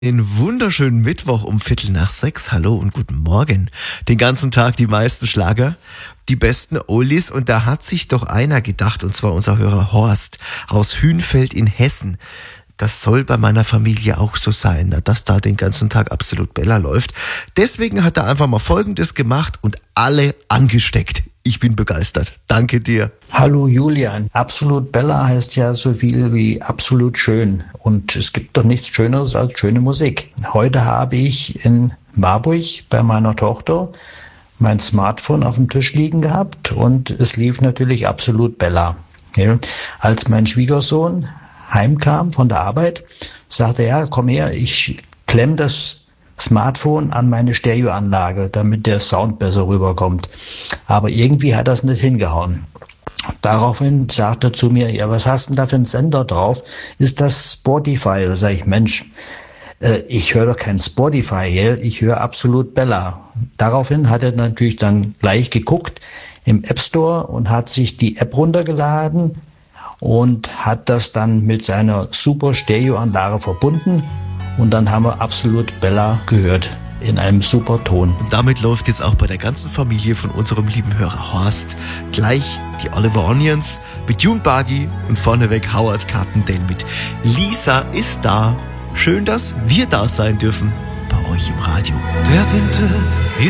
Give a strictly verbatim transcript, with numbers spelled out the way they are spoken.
Den wunderschönen Mittwoch um Viertel nach sechs. Hallo und guten Morgen. Den ganzen Tag die meisten Schlager, die besten Oldies. Und da hat sich doch einer gedacht, und zwar unser Hörer Horst aus Hünfeld in Hessen. Das soll bei meiner Familie auch so sein, dass da den ganzen Tag absolut Bella läuft. Deswegen hat er einfach mal Folgendes gemacht und alle angesteckt. Ich bin begeistert. Danke dir. Hallo Julian. Absolut Bella heißt ja so viel wie absolut schön. Und es gibt doch nichts Schöneres als schöne Musik. Heute habe ich in Marburg bei meiner Tochter mein Smartphone auf dem Tisch liegen gehabt und es lief natürlich absolut Bella. Ja, als mein Schwiegersohn heimkam von der Arbeit, sagte er, komm her, ich klemm das Smartphone an meine Stereoanlage, damit der Sound besser rüberkommt. Aber irgendwie hat das nicht hingehauen. Daraufhin sagte er zu mir, ja, was hast denn da für einen Sender drauf? Ist das Spotify? Da sage ich, Mensch, äh, ich höre doch kein Spotify, gell? Ich höre absolut Bella. Daraufhin hat er natürlich dann gleich geguckt im App Store und hat sich die App runtergeladen und hat das dann mit seiner super Stereoanlage verbunden. Und dann haben wir absolut Bella gehört in einem super Ton. Und damit läuft jetzt auch bei der ganzen Familie von unserem lieben Hörer Horst gleich die Oliver Onions mit June Buggy und vorneweg Howard Carpendale mit Lisa ist da. Schön, dass wir da sein dürfen bei euch im Radio. Der Winter